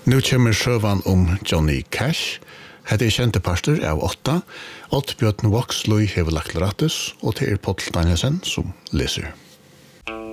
Nu kommer sjøvan Johnny Cash. Hette kjente pastor av 8. Oddbjørn Voksløy hever lagt rattes, og til Pottel Danielsen som leser.